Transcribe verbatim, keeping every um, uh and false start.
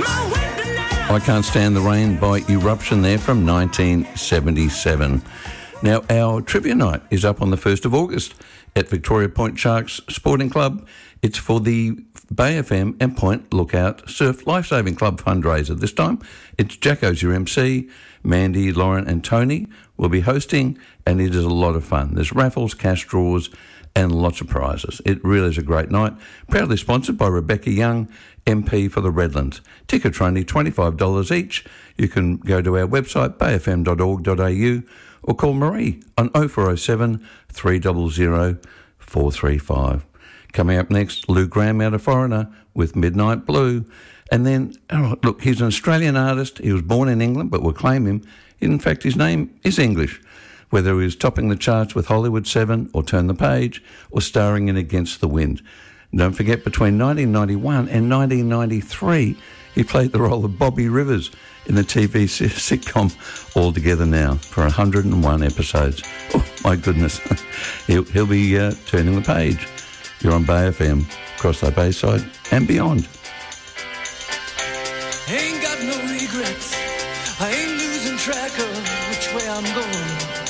I Can't Stand the Rain by Eruption there from nineteen seventy-seven. Now, our trivia night is up on the first of August at Victoria Point Sharks Sporting Club. It's for the Bay F M and Point Lookout Surf Lifesaving Club fundraiser. This time, it's Jacko's your M C, Mandy, Lauren and Tony will be hosting, and it is a lot of fun. There's raffles, cash draws, and lots of prizes. It really is a great night. Proudly sponsored by Rebecca Young, M P for the Redlands. Tickets are only twenty-five dollars each. You can go to our website, bay f m dot org dot a u, or call Marie on oh four oh seven, three zero zero, four three five. Coming up next, Lou Graham out of Foreigner with Midnight Blue. And then, oh, look, he's an Australian artist. He was born in England, but we'll claim him. In fact, his name is English. Whether he was topping the charts with Hollywood seven or Turn the Page or starring in Against the Wind. And don't forget, between nineteen ninety-one and nineteen ninety-three, he played the role of Bobby Rivers in the T V sitcom All Together Now for one hundred and one episodes. Oh, my goodness. he'll, he'll be uh, turning the page. You're on Bay F M, across the Bayside and beyond. Ain't got no regrets. I ain't losing track of which way I'm going.